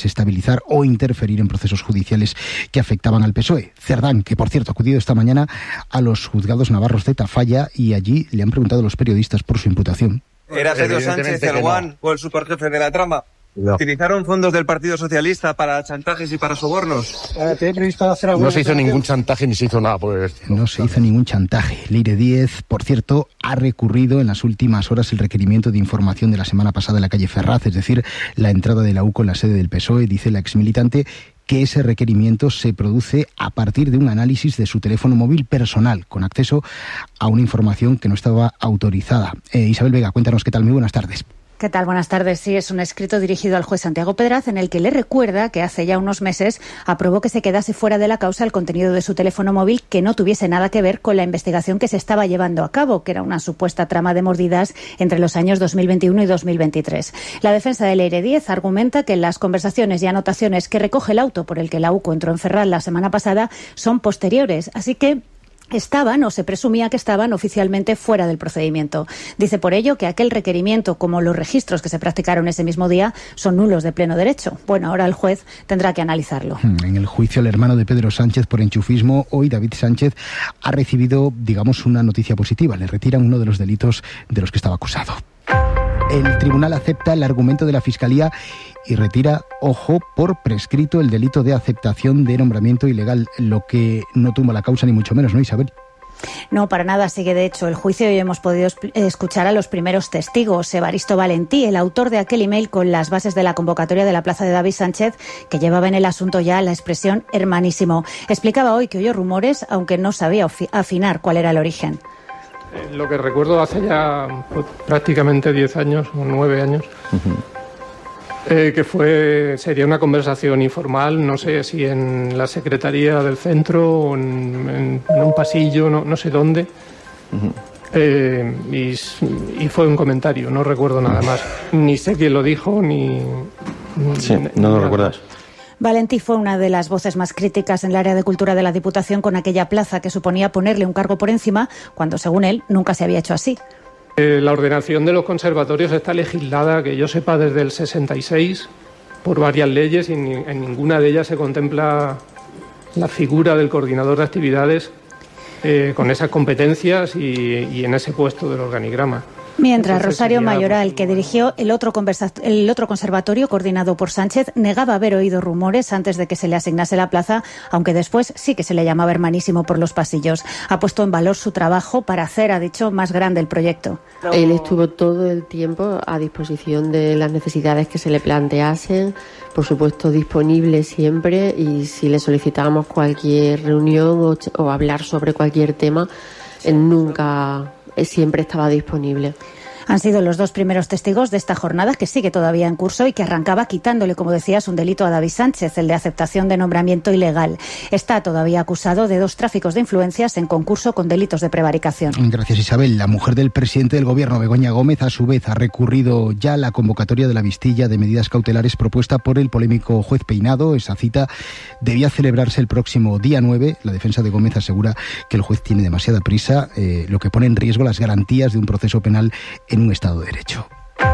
desestabilizar o interferir en procesos judiciales que afectaban al PSOE. Cerdán, que por cierto ha acudido esta mañana a los juzgados navarros de Tafalla y allí le han preguntado a los periodistas por su imputación. ¿Era Pedro Sánchez el Guan o el superjefe de la trama? No. ¿Utilizaron fondos del Partido Socialista para chantajes y para sobornos? No se hizo ningún chantaje ni se hizo nada por el estilo. No se hizo ningún chantaje. Leire Díez, por cierto, ha recurrido en las últimas horas el requerimiento de información de la semana pasada en la calle Ferraz, es decir, la entrada de la UCO en la sede del PSOE. Dice la exmilitante que ese requerimiento se produce a partir de un análisis de su teléfono móvil personal, con acceso a una información que no estaba autorizada. Isabel Vega, cuéntanos qué tal. Muy buenas tardes. ¿Qué tal? Buenas tardes. Sí, es un escrito dirigido al juez Santiago Pedraz en el que le recuerda que hace ya unos meses aprobó que se quedase fuera de la causa el contenido de su teléfono móvil que no tuviese nada que ver con la investigación que se estaba llevando a cabo, que era una supuesta trama de mordidas entre los años 2021 y 2023. La defensa de Leire Díez argumenta que las conversaciones y anotaciones que recoge el auto por el que la UCO entró en Ferraz la semana pasada son posteriores, así que estaban, o se presumía que estaban, oficialmente fuera del procedimiento. Dice por ello que aquel requerimiento, como los registros que se practicaron ese mismo día, son nulos de pleno derecho. Bueno, ahora el juez tendrá que analizarlo. En el juicio al hermano de Pedro Sánchez por enchufismo, hoy David Sánchez ha recibido, digamos, una noticia positiva. Le retiran uno de los delitos de los que estaba acusado. El tribunal acepta el argumento de la Fiscalía y retira, ojo, por prescrito el delito de aceptación de nombramiento ilegal, lo que no tumba la causa ni mucho menos, ¿no, Isabel? No, para nada. Sigue, de hecho, el juicio y hemos podido escuchar a los primeros testigos. Evaristo Valentí, el autor de aquel email con las bases de la convocatoria de la plaza de David Sánchez, que llevaba en el asunto ya la expresión hermanísimo. Explicaba hoy que oyó rumores, aunque no sabía afinar cuál era el origen. Lo que recuerdo hace ya prácticamente 10 años o 9 años, que sería una conversación informal, no sé si en la secretaría del centro o en un pasillo, no sé dónde. Y fue un comentario, no recuerdo nada más. Ni sé quién lo dijo, ni... Sí, no lo recuerdas. Valentí fue una de las voces más críticas en el área de cultura de la Diputación con aquella plaza que suponía ponerle un cargo por encima, cuando, según él, nunca se había hecho así. La ordenación de los conservatorios está legislada, que yo sepa, desde el 66 por varias leyes y en ninguna de ellas se contempla la figura del coordinador de actividades con esas competencias y en ese puesto del organigrama. Mientras Rosario Mayoral, que dirigió el otro conservatorio coordinado por Sánchez, negaba haber oído rumores antes de que se le asignase la plaza, aunque después sí que se le llamaba hermanísimo por los pasillos. Ha puesto en valor su trabajo para hacer, ha dicho, más grande el proyecto. Él estuvo todo el tiempo a disposición de las necesidades que se le planteasen, por supuesto disponible siempre, y si le solicitábamos cualquier reunión o hablar sobre cualquier tema, él siempre estaba disponible. Han sido los dos primeros testigos de esta jornada, que sigue todavía en curso y que arrancaba quitándole, como decías, un delito a David Sánchez, el de aceptación de nombramiento ilegal. Está todavía acusado de 2 tráficos de influencias en concurso con delitos de prevaricación. Gracias, Isabel. La mujer del presidente del Gobierno, Begoña Gómez, a su vez ha recurrido ya a la convocatoria de la vistilla de medidas cautelares propuesta por el polémico juez Peinado. Esa cita debía celebrarse el próximo día 9. La defensa de Gómez asegura que el juez tiene demasiada prisa, lo que pone en riesgo las garantías de un proceso penal en un Estado de Derecho.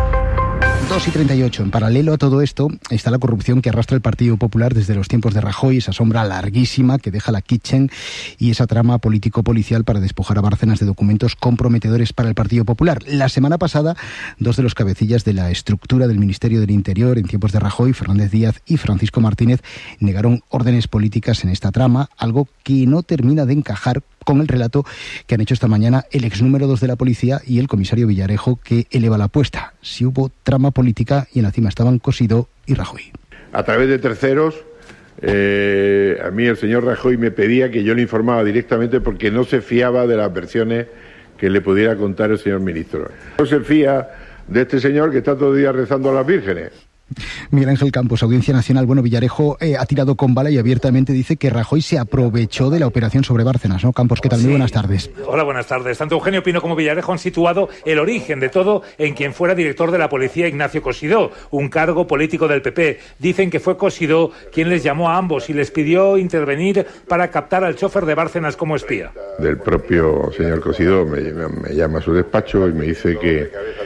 2:38. En paralelo a todo esto está la corrupción que arrastra el Partido Popular desde los tiempos de Rajoy, esa sombra larguísima que deja la Kitchen y esa trama político-policial para despojar a Bárcenas de documentos comprometedores para el Partido Popular. La semana pasada, 2 de los cabecillas de la estructura del Ministerio del Interior en tiempos de Rajoy, Fernández Díaz y Francisco Martínez, negaron órdenes políticas en esta trama, algo que no termina de encajar con el relato que han hecho esta mañana el ex número 2 de la policía y el comisario Villarejo, que eleva la apuesta. Si hubo trama política y en la cima estaban Cosidó y Rajoy. A través de terceros, a mí el señor Rajoy me pedía que yo le informaba directamente porque no se fiaba de las versiones que le pudiera contar el señor ministro. No se fía de este señor que está todo el día rezando a las vírgenes. Miguel Ángel Campos, Audiencia Nacional. Bueno, Villarejo ha tirado con bala y abiertamente dice que Rajoy se aprovechó de la operación sobre Bárcenas, ¿no? Campos, ¿qué tal? Sí. Muy buenas tardes. Hola, buenas tardes. Tanto Eugenio Pino como Villarejo han situado el origen de todo en quien fuera director de la policía, Ignacio Cosidó, un cargo político del PP. Dicen que fue Cosidó quien les llamó a ambos y les pidió intervenir para captar al chofer de Bárcenas como espía. Del propio señor Cosidó me llama a su despacho y me dice que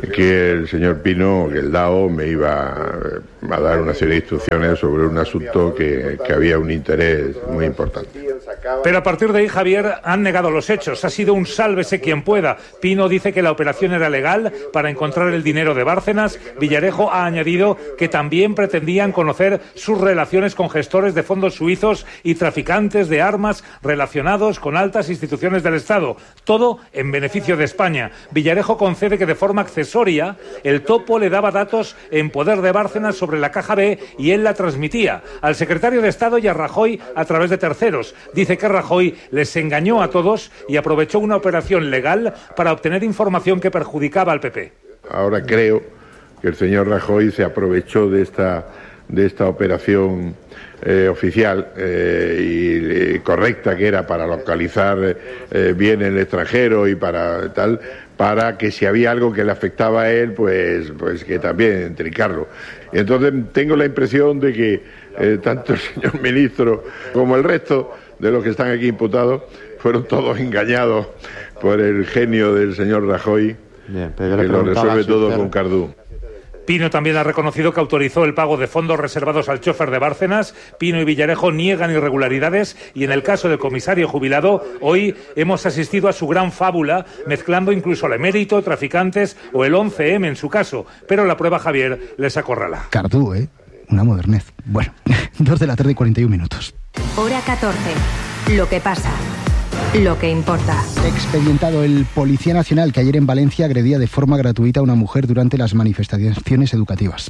que el señor Pino, que el DAO, me iba a dar una serie de instrucciones sobre un asunto que había un interés muy importante. Pero a partir de ahí, Javier, han negado los hechos. Ha sido un sálvese quien pueda. Pino dice que la operación era legal para encontrar el dinero de Bárcenas. Villarejo ha añadido que también pretendían conocer sus relaciones con gestores de fondos suizos y traficantes de armas relacionados con altas instituciones del Estado. Todo en beneficio de España. Villarejo concede que de forma accesoria el Topo le daba datos en poder de Bárcenas sobre la Caja B y él la transmitía al secretario de Estado y a Rajoy a través de terceros. Dice que Rajoy les engañó a todos y aprovechó una operación legal para obtener información que perjudicaba al PP. Ahora creo que el señor Rajoy se aprovechó de esta operación oficial y correcta que era para localizar bien el extranjero y para tal, para que si había algo que le afectaba a él, pues que también trincarlo. Y entonces tengo la impresión de que tanto el señor ministro como el resto de los que están aquí imputados fueron todos engañados por el genio del señor Rajoy, que lo resuelve todo con Cardú. Pino también ha reconocido que autorizó el pago de fondos reservados al chofer de Bárcenas. Pino y Villarejo niegan irregularidades y en el caso del comisario jubilado, hoy hemos asistido a su gran fábula, mezclando incluso al emérito, traficantes o el 11M en su caso. Pero la prueba, Javier, les acorrala. Cardú, una modernez. Bueno, 2:41 p.m. Hora 14. Lo que pasa. Lo que importa. Expedientado el Policía Nacional que ayer en Valencia agredía de forma gratuita a una mujer durante las manifestaciones educativas.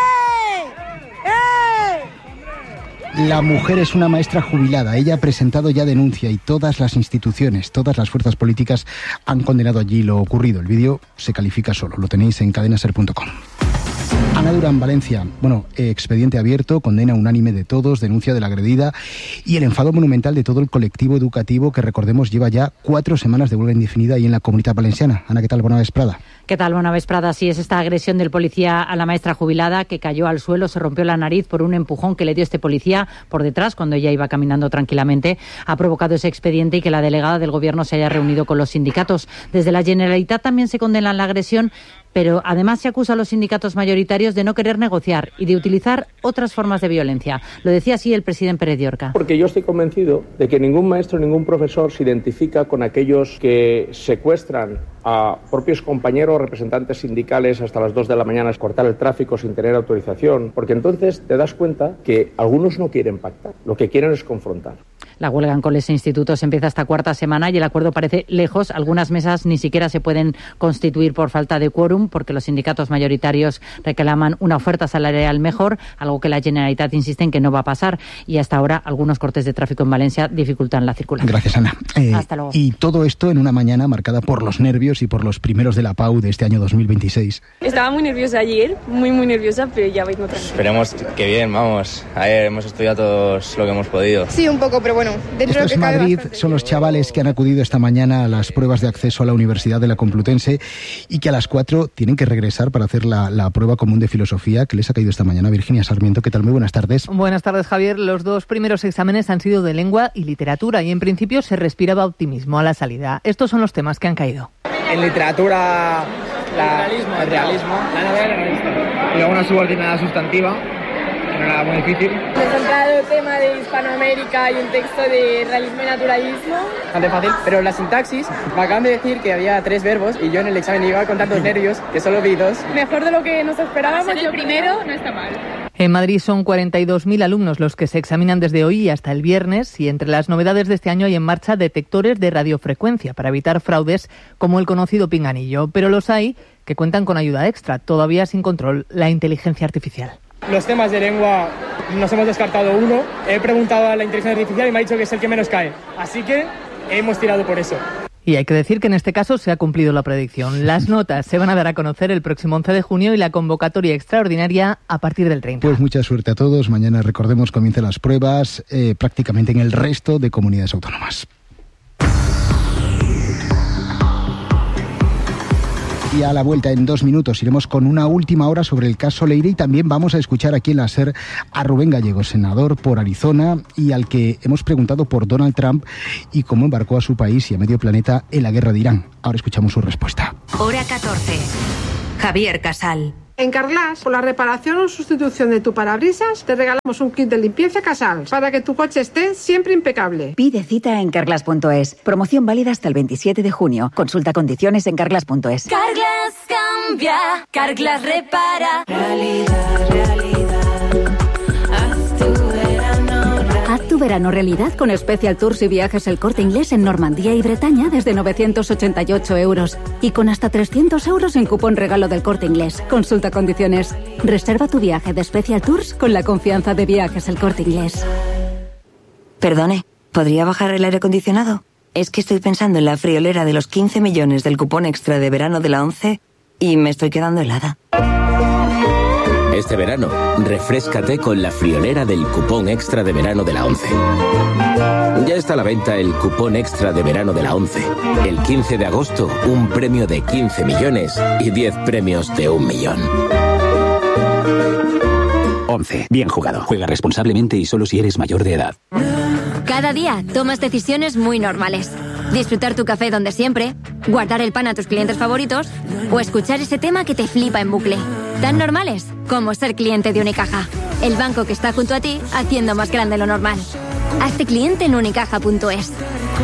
La mujer es una maestra jubilada. Ella ha presentado ya denuncia y todas las instituciones, todas las fuerzas políticas han condenado allí lo ocurrido. El vídeo se califica solo. Lo tenéis en cadenaser.com. Ana Durán, Valencia. Expediente abierto, condena unánime de todos, denuncia de la agredida y el enfado monumental de todo el colectivo educativo que, recordemos, lleva ya 4 semanas de huelga indefinida ahí en la Comunitat Valenciana. Ana, ¿qué tal? Bona vesprada. ¿Qué tal? Bona vesprada. Sí, es esta agresión del policía a la maestra jubilada que cayó al suelo, se rompió la nariz por un empujón que le dio este policía por detrás cuando ella iba caminando tranquilamente. Ha provocado ese expediente y que la delegada del Gobierno se haya reunido con los sindicatos. Desde la Generalitat también se condena la agresión, pero además se acusa a los sindicatos mayoritarios de no querer negociar y de utilizar otras formas de violencia. Lo decía así el presidente Pérez Llorca. Porque yo estoy convencido de que ningún maestro, ningún profesor se identifica con aquellos que secuestran a propios compañeros, representantes sindicales hasta las 2 de la mañana, cortar el tráfico sin tener autorización, porque entonces te das cuenta que algunos no quieren pactar, lo que quieren es confrontar. La huelga en coles e institutos empieza esta 4ª semana y el acuerdo parece lejos. Algunas mesas ni siquiera se pueden constituir por falta de quórum porque los sindicatos mayoritarios reclaman una oferta salarial mejor, algo que la Generalitat insiste en que no va a pasar, y hasta ahora algunos cortes de tráfico en Valencia dificultan la circulación. Gracias, Ana. Hasta luego. Y todo esto en una mañana marcada por los nervios y por los primeros de la PAU de este año 2026. Estaba muy nerviosa ayer, muy nerviosa, pero ya vais notando. Esperemos que bien, vamos. Ayer hemos estudiado todos lo que hemos podido. Sí, un poco, pero bueno, dentro de lo que cabe Madrid, son los chavales que han acudido esta mañana a las pruebas de acceso a la Universidad de la Complutense y que a las 4 tienen que regresar para hacer la prueba común de filosofía que les ha caído esta mañana. Virginia Sarmiento, ¿qué tal? Muy buenas tardes. Buenas tardes, Javier. Los 2 primeros exámenes han sido de lengua y literatura y en principio se respiraba optimismo a la salida. Estos son los temas que han caído. En literatura, el realismo, la novela realista. Y luego una subordinada sustantiva, que no era muy difícil. Me he encontrado el tema de Hispanoamérica y un texto de realismo y naturalismo. Bastante fácil, pero la sintaxis, me acaban de decir que había 3 verbos y yo en el examen iba con tantos nervios que solo vi 2. Mejor de lo que nos esperábamos. El primero no está mal. En Madrid son 42.000 alumnos los que se examinan desde hoy hasta el viernes y entre las novedades de este año hay en marcha detectores de radiofrecuencia para evitar fraudes como el conocido pinganillo, pero los hay que cuentan con ayuda extra, todavía sin control, la inteligencia artificial. Los temas de lengua nos hemos descartado uno, he preguntado a la inteligencia artificial y me ha dicho que es el que menos cae, así que hemos tirado por eso. Y hay que decir que en este caso se ha cumplido la predicción. Las notas se van a dar a conocer el próximo 11 de junio y la convocatoria extraordinaria a partir del 30. Pues mucha suerte a todos. Mañana, recordemos, comienzan las pruebas prácticamente en el resto de comunidades autónomas. Y a la vuelta en 2 minutos iremos con una última hora sobre el caso Leire y también vamos a escuchar aquí en la SER a Rubén Gallego, senador por Arizona y al que hemos preguntado por Donald Trump y cómo embarcó a su país y a medio planeta en la guerra de Irán. Ahora escuchamos su respuesta. Hora 14. Javier Casal. En Carglass, por la reparación o sustitución de tu parabrisas, te regalamos un kit de limpieza Casals para que tu coche esté siempre impecable. Pide cita en carglass.es. Promoción válida hasta el 27 de junio. Consulta condiciones en carglass.es. Carglass cambia, Carglass repara. Haz tu verano realidad con Special Tours y Viajes El Corte Inglés en Normandía y Bretaña desde 988 euros. Y con hasta 300 euros en cupón regalo del Corte Inglés. Consulta condiciones. Reserva tu viaje de Special Tours con la confianza de Viajes El Corte Inglés. Perdone, ¿podría bajar el aire acondicionado? Es que estoy pensando en la friolera de los 15 millones del cupón extra de verano de la 11 y me estoy quedando helada. Este verano, refréscate con la friolera del cupón extra de verano de la 11. Ya está a la venta el cupón extra de verano de la 11. El 15 de agosto, un premio de 15 millones y 10 premios de 1 millón. 11. Bien jugado. Juega responsablemente y solo si eres mayor de edad. Cada día tomas decisiones muy normales. Disfrutar tu café donde siempre, guardar el pan a tus clientes favoritos o escuchar ese tema que te flipa en bucle. Tan normales como ser cliente de Unicaja. El banco que está junto a ti haciendo más grande lo normal. Hazte cliente en unicaja.es.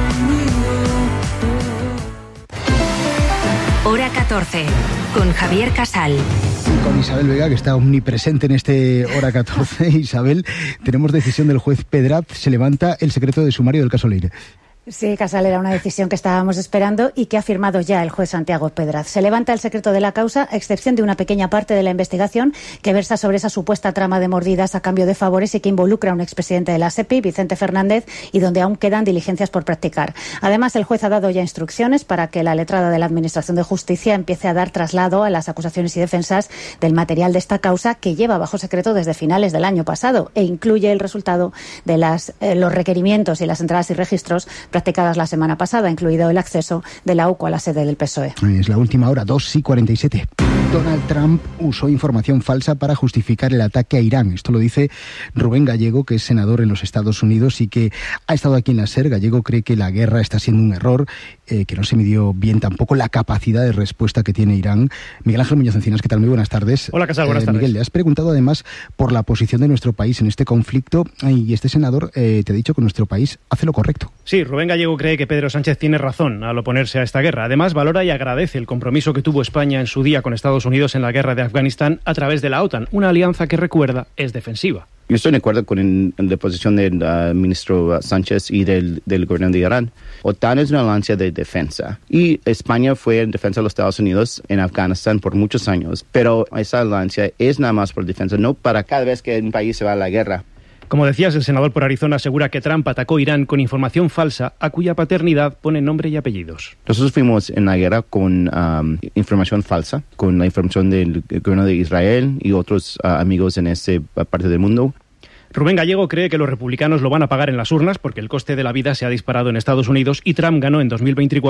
Hora 14, con Javier Casal. Con Isabel Vega, que está omnipresente en este Hora 14. Isabel, tenemos decisión del juez Pedraz. Se levanta el secreto de sumario del caso Leire. Sí, Casal, era una decisión que estábamos esperando y que ha firmado ya el juez Santiago Pedraz. Se levanta el secreto de la causa, a excepción de una pequeña parte de la investigación que versa sobre esa supuesta trama de mordidas a cambio de favores y que involucra a un expresidente de la SEPI, Vicente Fernández, y donde aún quedan diligencias por practicar. Además, el juez ha dado ya instrucciones para que la letrada de la Administración de Justicia empiece a dar traslado a las acusaciones y defensas del material de esta causa, que lleva bajo secreto desde finales del año pasado e incluye el resultado de los requerimientos y las entradas y registros practicadas la semana pasada, incluido el acceso de la UCO a la sede del PSOE. Es la última hora, 2:47. Donald Trump usó información falsa para justificar el ataque a Irán. Esto lo dice Rubén Gallego, que es senador en los Estados Unidos y que ha estado aquí en la SER. Gallego cree que la guerra está siendo un error, que no se midió bien tampoco la capacidad de respuesta que tiene Irán. Miguel Ángel Muñoz Encinas, ¿qué tal? Muy buenas tardes. Hola, Casal, buenas tardes. Miguel, le has preguntado además por la posición de nuestro país en este conflicto y este senador te ha dicho que nuestro país hace lo correcto. Sí, Rubén Gallego cree que Pedro Sánchez tiene razón al oponerse a esta guerra. Además, valora y agradece el compromiso que tuvo España en su día con Estados Unidos en la guerra de Afganistán a través de la OTAN, una alianza que, recuerda, es defensiva. Yo estoy de acuerdo con la posición del ministro Sánchez y del gobierno de Irán. OTAN es una alianza de defensa y España fue en defensa de los Estados Unidos en Afganistán por muchos años, pero esa alianza es nada más por defensa, no para cada vez que un país se va a la guerra. Como decías, el senador por Arizona asegura que Trump atacó Irán con información falsa a cuya paternidad pone nombre y apellidos. Nosotros fuimos en la guerra con información falsa, con la información del gobierno de Israel y otros amigos en esa parte del mundo. Rubén Gallego cree que los republicanos lo van a pagar en las urnas porque el coste de la vida se ha disparado en Estados Unidos y Trump ganó en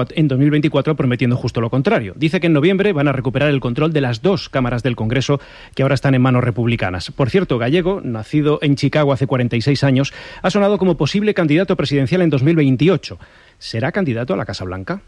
2024 prometiendo justo lo contrario. Dice que en noviembre van a recuperar el control de las 2 cámaras del Congreso que ahora están en manos republicanas. Por cierto, Gallego, nacido en Chicago hace 46 años, ha sonado como posible candidato presidencial en 2028. ¿Será candidato a la Casa Blanca?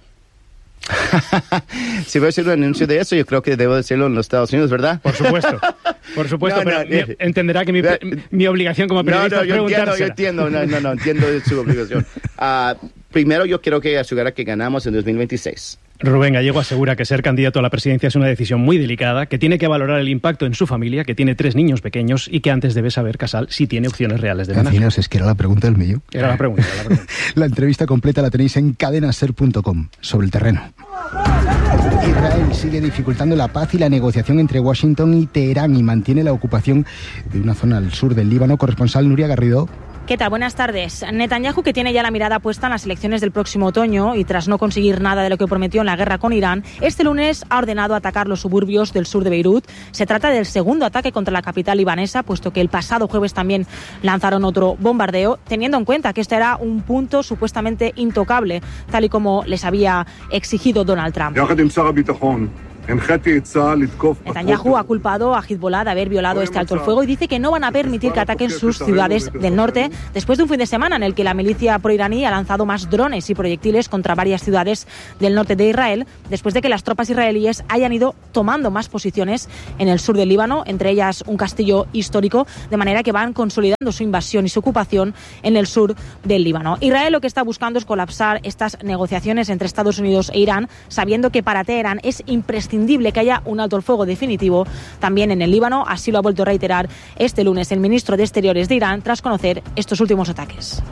Si voy a hacer un anuncio de eso, yo creo que debo decirlo en los Estados Unidos, ¿verdad? Por supuesto, pero entenderá que mi obligación como periodista es preguntársela. Yo entiendo su obligación. Primero, yo quiero que asegure que ganamos en 2026. Rubén Gallego asegura que ser candidato a la presidencia es una decisión muy delicada, que tiene que valorar el impacto en su familia, que tiene 3 niños pequeños y que antes debe saber, Casal, si tiene opciones reales de ganar. Es que era la pregunta del millón. Era la pregunta. La entrevista completa la tenéis en cadenaser.com, sobre el terreno. Israel sigue dificultando la paz y la negociación entre Washington y Teherán y mantiene la ocupación de una zona al sur del Líbano. Corresponsal Nuria Garrido. ¿Qué tal? Buenas tardes. Netanyahu, que tiene ya la mirada puesta en las elecciones del próximo otoño y tras no conseguir nada de lo que prometió en la guerra con Irán, este lunes ha ordenado atacar los suburbios del sur de Beirut. Se trata del segundo ataque contra la capital libanesa, puesto que el pasado jueves también lanzaron otro bombardeo, teniendo en cuenta que este era un punto supuestamente intocable, tal y como les había exigido Donald Trump. Netanyahu ha culpado a Hezbollah de haber violado este alto el fuego y dice que no van a permitir que ataquen sus ciudades del norte después de un fin de semana en el que la milicia proiraní ha lanzado más drones y proyectiles contra varias ciudades del norte de Israel, después de que las tropas israelíes hayan ido tomando más posiciones en el sur del Líbano, entre ellas un castillo histórico, de manera que van consolidando su invasión y su ocupación en el sur del Líbano. Israel lo que está buscando es colapsar estas negociaciones entre Estados Unidos e Irán, sabiendo que para Teherán es imprescindible que haya un alto el fuego definitivo también en el Líbano. Así lo ha vuelto a reiterar este lunes el ministro de Exteriores de Irán tras conocer estos últimos ataques.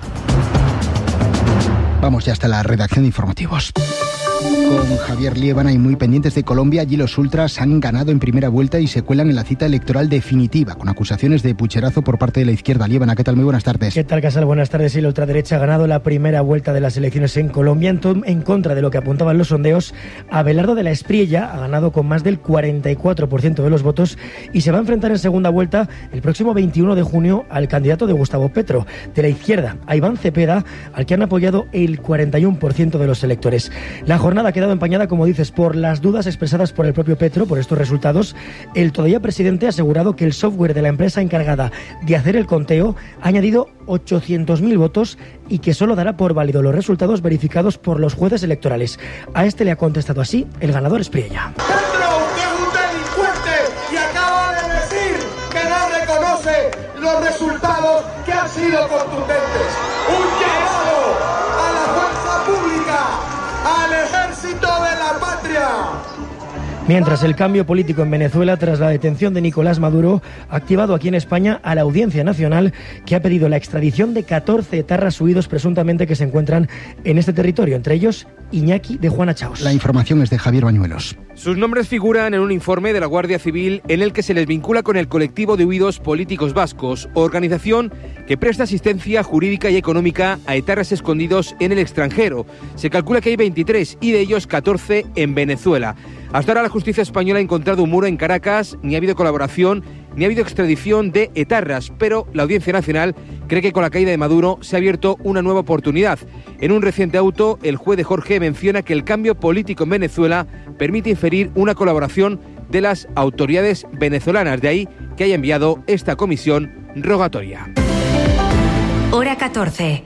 Vamos ya hasta la redacción de informativos. Con Javier Liébana y muy pendientes de Colombia, allí los ultras han ganado en primera vuelta y se cuelan en la cita electoral definitiva, con acusaciones de pucherazo por parte de la izquierda. Liébana, ¿qué tal? Muy buenas tardes. ¿Qué tal, Casal? Buenas tardes. Sí, la ultraderecha ha ganado la primera vuelta de las elecciones en Colombia, en contra de lo que apuntaban los sondeos. Abelardo de la Espriella ha ganado con más del 44% de los votos y se va a enfrentar en segunda vuelta el próximo 21 de junio al candidato de Gustavo Petro, de la izquierda, a Iván Cepeda, al que han apoyado el 41% de los electores. La jornada ha quedado empañada, como dices, por las dudas expresadas por el propio Petro por estos resultados. El todavía presidente ha asegurado que el software de la empresa encargada de hacer el conteo ha añadido 800.000 votos y que solo dará por válido los resultados verificados por los jueces electorales. A este le ha contestado así el ganador Espriella. Petro es un delincuente y acaba de decir que no reconoce los resultados que han sido contundentes. Un llamado a la fuerza pública, al ejército de la patria. Mientras, el cambio político en Venezuela tras la detención de Nicolás Maduro ha activado aquí en España a la Audiencia Nacional, que ha pedido la extradición de 14 etarras huidos presuntamente que se encuentran en este territorio, entre ellos Iñaki de Juana Chaos. La información es de Javier Bañuelos. Sus nombres figuran en un informe de la Guardia Civil en el que se les vincula con el colectivo de huidos políticos vascos, organización que presta asistencia jurídica y económica a etarras escondidos en el extranjero. Se calcula que hay 23 y de ellos 14 en Venezuela. Hasta ahora la justicia española ha encontrado un muro en Caracas, ni ha habido colaboración, ni ha habido extradición de etarras, pero la Audiencia Nacional cree que con la caída de Maduro se ha abierto una nueva oportunidad. En un reciente auto, el juez de Jorge menciona que el cambio político en Venezuela permite inferir una colaboración de las autoridades venezolanas, de ahí que haya enviado esta comisión rogatoria. Hora 14.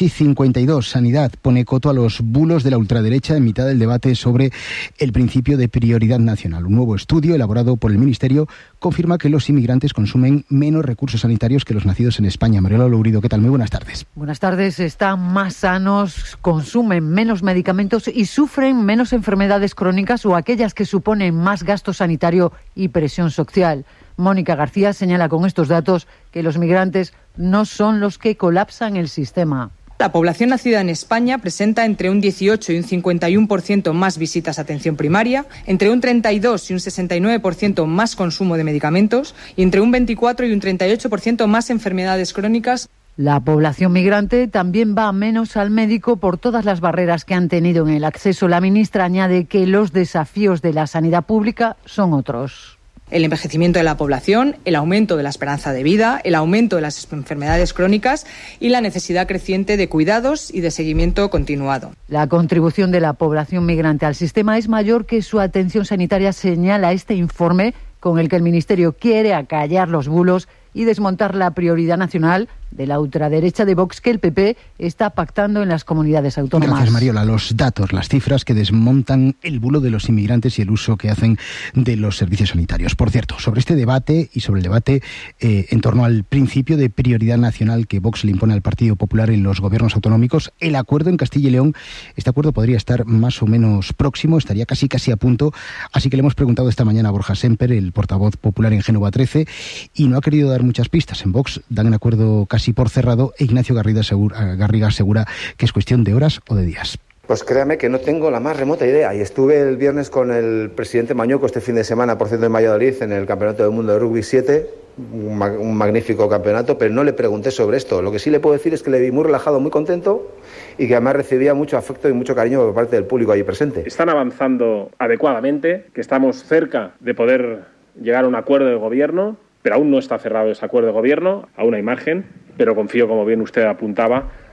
2:52. Sanidad pone coto a los bulos de la ultraderecha en mitad del debate sobre el principio de prioridad nacional. Un nuevo estudio elaborado por el Ministerio confirma que los inmigrantes consumen menos recursos sanitarios que los nacidos en España. Mariola Lourido, ¿qué tal? Muy buenas tardes. Buenas tardes. Están más sanos, consumen menos medicamentos y sufren menos enfermedades crónicas o aquellas que suponen más gasto sanitario y presión social. Mónica García señala con estos datos que los migrantes no son los que colapsan el sistema. La población nacida en España presenta entre un 18 y un 51% más visitas a atención primaria, entre un 32 y un 69% más consumo de medicamentos y entre un 24 y un 38% más enfermedades crónicas. La población migrante también va menos al médico por todas las barreras que han tenido en el acceso. La ministra añade que los desafíos de la sanidad pública son otros. El envejecimiento de la población, el aumento de la esperanza de vida, el aumento de las enfermedades crónicas y la necesidad creciente de cuidados y de seguimiento continuado. La contribución de la población migrante al sistema es mayor que su atención sanitaria, señala este informe, con el que el Ministerio quiere acallar los bulos y desmontar la prioridad nacional de la ultraderecha de Vox que el PP está pactando en las comunidades autónomas. Gracias, Mariola. Los datos, las cifras que desmontan el bulo de los inmigrantes y el uso que hacen de los servicios sanitarios. Por cierto, sobre este debate y sobre el debate en torno al principio de prioridad nacional que Vox le impone al Partido Popular en los gobiernos autonómicos, el acuerdo en Castilla y León, este acuerdo podría estar más o menos próximo, estaría casi a punto, así que le hemos preguntado esta mañana a Borja Semper, el portavoz popular en Génova 13, y no ha querido dar muchas pistas. En Vox dan un acuerdo casi por cerrado e Ignacio Garriga asegura que es cuestión de horas o de días. Pues créame que no tengo la más remota idea. Y estuve el viernes con el presidente Mañueco este fin de semana, por cierto, en Valladolid, en el Campeonato del Mundo de Rugby 7, un magnífico campeonato, pero no le pregunté sobre esto. Lo que sí le puedo decir es que le vi muy relajado, muy contento y que además recibía mucho afecto y mucho cariño por parte del público allí presente. Están avanzando adecuadamente, que estamos cerca de poder llegar a un acuerdo de gobierno, pero aún no está cerrado ese acuerdo de gobierno, aún hay margen, pero confío, como bien usted apuntaba,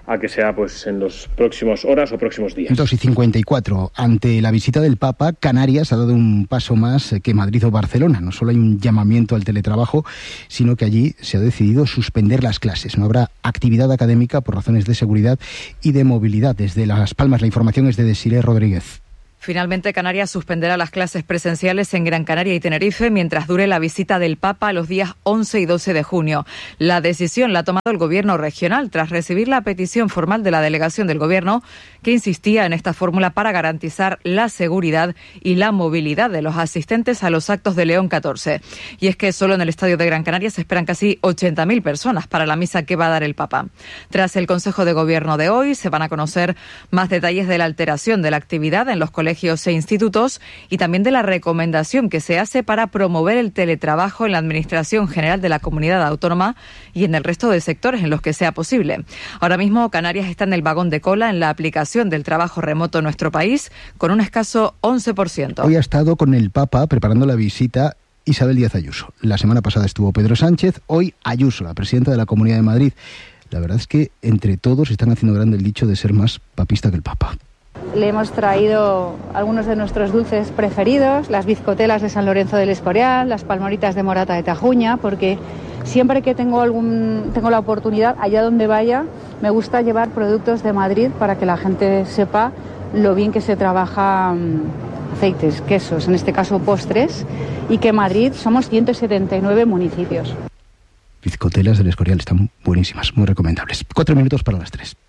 a que sea pues en los próximos horas o próximos días. 2:54. Ante la visita del Papa, Canarias ha dado un paso más que Madrid o Barcelona. No solo hay un llamamiento al teletrabajo, sino que allí se ha decidido suspender las clases. No habrá actividad académica por razones de seguridad y de movilidad. Desde Las Palmas, la información es de Desiree Rodríguez. Finalmente, Canarias suspenderá las clases presenciales en Gran Canaria y Tenerife mientras dure la visita del Papa los días 11 y 12 de junio. La decisión la ha tomado el Gobierno regional tras recibir la petición formal de la delegación del Gobierno que insistía en esta fórmula para garantizar la seguridad y la movilidad de los asistentes a los actos de León XIV. Y es que solo en el Estadio de Gran Canaria se esperan casi 80.000 personas para la misa que va a dar el Papa. Tras el Consejo de Gobierno de hoy, se van a conocer más detalles de la alteración de la actividad en los colegios e institutos y también de la recomendación que se hace para promover el teletrabajo en la Administración General de la Comunidad Autónoma y en el resto de sectores en los que sea posible. Ahora mismo, Canarias está en el vagón de cola en la aplicación del trabajo remoto en nuestro país, con un escaso 11%. Hoy ha estado con el Papa preparando la visita Isabel Díaz Ayuso. La semana pasada estuvo Pedro Sánchez, hoy Ayuso, la presidenta de la Comunidad de Madrid. La verdad es que entre todos están haciendo grande el dicho de ser más papista que el Papa. Le hemos traído algunos de nuestros dulces preferidos, las bizcotelas de San Lorenzo del Escorial, las palmoritas de Morata de Tajuña, porque siempre que tengo la oportunidad, allá donde vaya, me gusta llevar productos de Madrid para que la gente sepa lo bien que se trabaja aceites, quesos, en este caso postres, y que en Madrid somos 179 municipios. Bizcotelas del Escorial están buenísimas, muy recomendables. 4 minutos para las 3.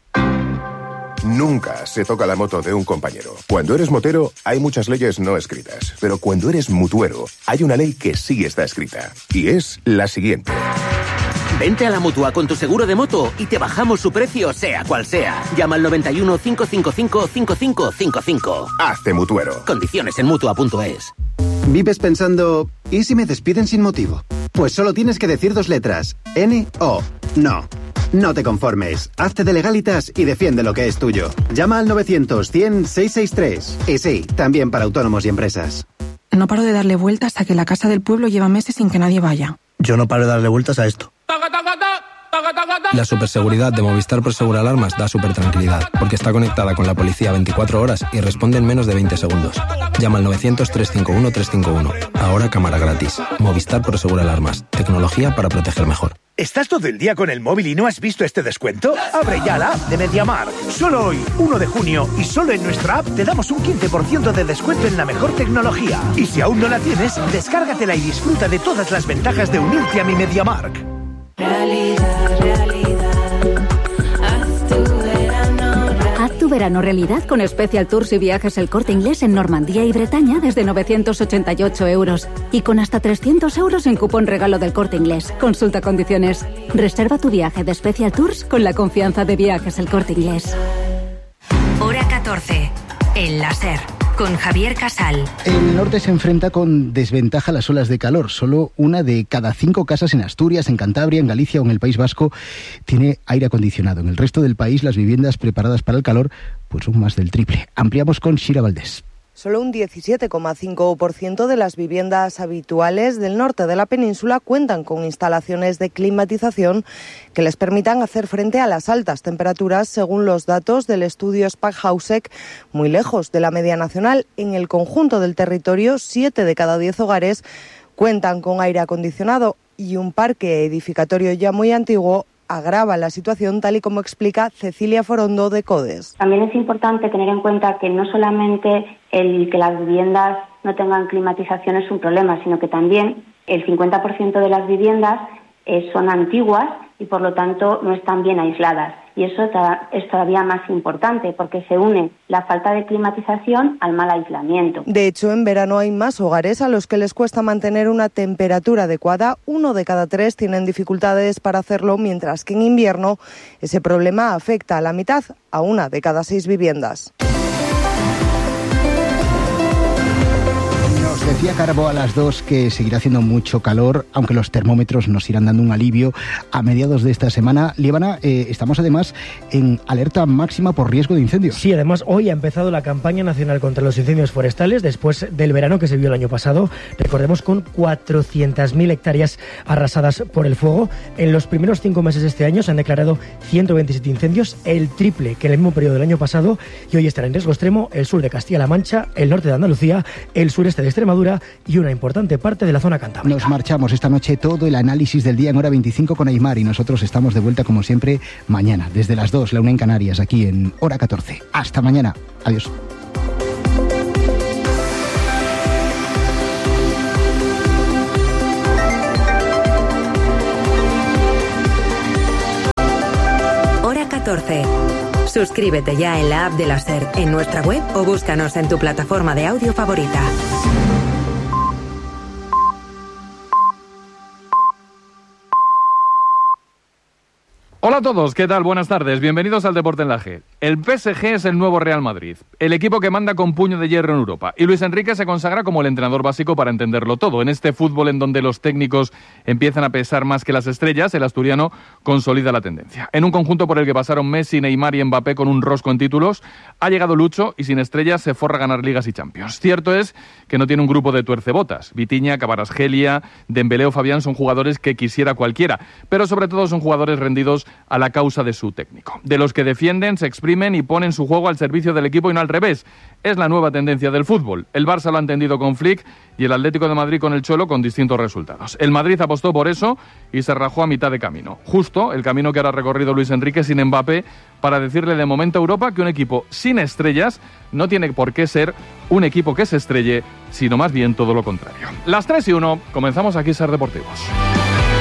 Nunca se toca la moto de un compañero. Cuando eres motero, hay muchas leyes no escritas. Pero cuando eres mutuero, hay una ley que sí está escrita. Y es la siguiente. Vente a la Mutua con tu seguro de moto y te bajamos su precio, sea cual sea. Llama al 91 555 5555. Hazte mutuero. Condiciones en Mutua.es. ¿Vives pensando, ¿y si me despiden sin motivo? Pues solo tienes que decir 2 letras. N-O. No. No te conformes. Hazte de Legalitas y defiende lo que es tuyo. Llama al 900-100-663. Y sí, también para autónomos y empresas. No paro de darle vueltas a que la casa del pueblo lleva meses sin que nadie vaya. Yo no paro de darle vueltas a esto. La superseguridad de Movistar Prosegur Alarmas da supertranquilidad, porque está conectada con la policía 24 horas y responde en menos de 20 segundos. Llama al 900-351-351. Ahora cámara gratis. Movistar Prosegur Alarmas. Tecnología para proteger mejor. ¿Estás todo el día con el móvil y no has visto este descuento? Abre ya la app de MediaMarkt. Solo hoy, 1 de junio, y solo en nuestra app te damos un 15% de descuento en la mejor tecnología. Y si aún no la tienes, descárgatela y disfruta de todas las ventajas de unirte a mi MediaMarkt. Haz tu verano realidad con Special Tours y Viajes El Corte Inglés en Normandía y Bretaña desde 988 euros. Y con hasta 300 euros en cupón regalo del Corte Inglés. Consulta condiciones. Reserva tu viaje de Special Tours con la confianza de Viajes El Corte Inglés. Hora 14. El láser. Con Javier Casal. El norte se enfrenta con desventaja a las olas de calor. Solo 1 de cada 5 casas en Asturias, en Cantabria, en Galicia o en el País Vasco tiene aire acondicionado. En el resto del país, las viviendas preparadas para el calor pues son más del triple. Ampliamos con Shira Valdés. Solo un 17,5% de las viviendas habituales del norte de la península cuentan con instalaciones de climatización que les permitan hacer frente a las altas temperaturas, según los datos del estudio Spackhausek, muy lejos de la media nacional. En el conjunto del territorio, 7 de cada 10 hogares cuentan con aire acondicionado y un parque edificatorio ya muy antiguo agrava la situación, tal y como explica Cecilia Forondo de CODES. También es importante tener en cuenta que no solamente el que las viviendas no tengan climatización es un problema, sino que también el 50% de las viviendas son antiguas y por lo tanto no están bien aisladas. Y eso es todavía más importante porque se une la falta de climatización al mal aislamiento. De hecho, en verano hay más hogares a los que les cuesta mantener una temperatura adecuada. 1 de cada 3 tienen dificultades para hacerlo, mientras que en invierno ese problema afecta a la mitad, a 1 de cada 6 viviendas. Decía Carbo a las 2 que seguirá haciendo mucho calor, aunque los termómetros nos irán dando un alivio a mediados de esta semana. Líbana, estamos además en alerta máxima por riesgo de incendios. Sí, además hoy ha empezado la campaña nacional contra los incendios forestales después del verano que se vio el año pasado. Recordemos, con 400.000 hectáreas arrasadas por el fuego. En los primeros 5 meses de este año se han declarado 127 incendios, el triple que en el mismo periodo del año pasado, y hoy estará en riesgo extremo el sur de Castilla-La Mancha, el norte de Andalucía, el sureste de Extremadura y una importante parte de la zona cantábrica. Nos marchamos esta noche, todo el análisis del día en hora 25 con Aymar, y nosotros estamos de vuelta como siempre mañana, desde las 2, la 1 en Canarias, aquí en hora 14. Hasta mañana. Adiós. Hora 14. Suscríbete ya en la app de la SER, en nuestra web o búscanos en tu plataforma de audio favorita. Hola a todos, ¿qué tal? Buenas tardes, bienvenidos al Deporte en la G. El PSG es el nuevo Real Madrid, el equipo que manda con puño de hierro en Europa, y Luis Enrique se consagra como el entrenador básico para entenderlo todo. En este fútbol en donde los técnicos empiezan a pesar más que las estrellas, el asturiano consolida la tendencia. En un conjunto por el que pasaron Messi, Neymar y Mbappé con un rosco en títulos, ha llegado Lucho y sin estrellas se forra a ganar ligas y Champions. Cierto es que no tiene un grupo de tuercebotas. Vitinha, Kvaratskhelia, Dembélé o Fabián son jugadores que quisiera cualquiera, pero sobre todo son jugadores rendidos a la causa de su técnico. De los que defienden, se exprimen y ponen su juego al servicio del equipo y no al revés. Es la nueva tendencia del fútbol. El Barça lo ha entendido con Flick y el Atlético de Madrid con el Cholo, con distintos resultados. El Madrid apostó por eso y se rajó a mitad de camino. Justo el camino que ahora ha recorrido Luis Enrique sin Mbappé, para decirle de momento a Europa que un equipo sin estrellas no tiene por qué ser un equipo que se estrelle, sino más bien todo lo contrario. Las 3:01, comenzamos aquí SER Deportivos.